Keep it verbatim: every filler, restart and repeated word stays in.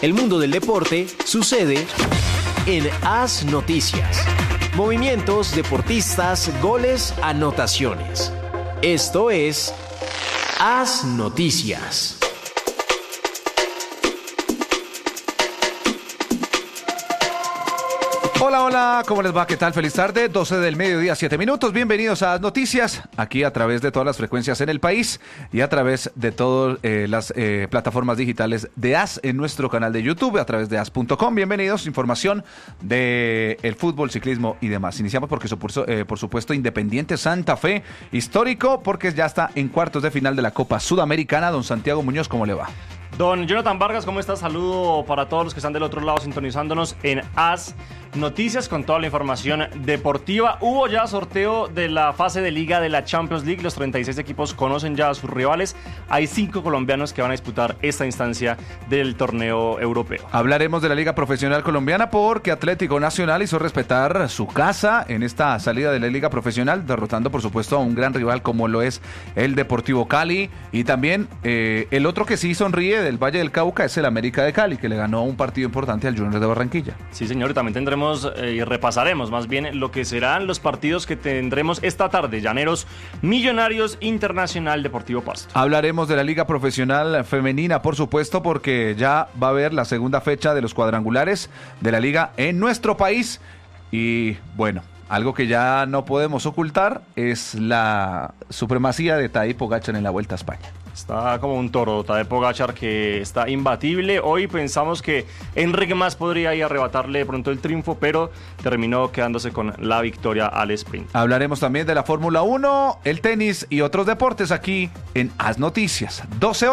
El mundo del deporte sucede en AS Noticias. Movimientos, deportistas, goles, anotaciones. Esto es AS Noticias. Hola, hola, ¿cómo les va? ¿Qué tal? Feliz tarde, doce del mediodía, siete minutos. Bienvenidos a Noticias, aquí a través de todas las frecuencias en el país y a través de todas eh, las eh, plataformas digitales de A S en nuestro canal de YouTube, a través de as punto com. Bienvenidos, información de el fútbol, ciclismo y demás. Iniciamos porque, eh, por supuesto, Independiente Santa Fe, histórico, porque ya está en cuartos de final de la Copa Sudamericana. Don Santiago Muñoz, ¿cómo le va? Don Jonathan Vargas, ¿cómo está? Saludo para todos los que están del otro lado sintonizándonos en A S Noticias con toda la información deportiva. Hubo ya sorteo de la fase de liga de la Champions League. Los treinta y seis equipos conocen ya a sus rivales. Hay cinco colombianos que van a disputar esta instancia del torneo europeo. Hablaremos de la Liga Profesional Colombiana porque Atlético Nacional hizo respetar su casa en esta salida de la Liga Profesional, derrotando por supuesto a un gran rival como lo es el Deportivo Cali. Y también eh, el otro que sí sonríe del Valle del Cauca es el América de Cali, que le ganó un partido importante al Junior de Barranquilla. Sí, señor, y también tendremos eh, y repasaremos más bien lo que serán los partidos que tendremos esta tarde. Llaneros, Millonarios, Internacional, Deportivo Pasto. Hablaremos de la Liga Profesional Femenina, por supuesto, porque ya va a haber la segunda fecha de los cuadrangulares de la Liga en nuestro país. Y bueno, algo que ya no podemos ocultar es la supremacía de Tadej Pogačar en la Vuelta a España. Está como un toro Tadej Pogačar, que está imbatible. Hoy pensamos que Enrique Mas podría ir a arrebatarle de pronto el triunfo, pero terminó quedándose con la victoria al sprint. Hablaremos también de la Fórmula uno, el tenis y otros deportes aquí en AS Noticias. doce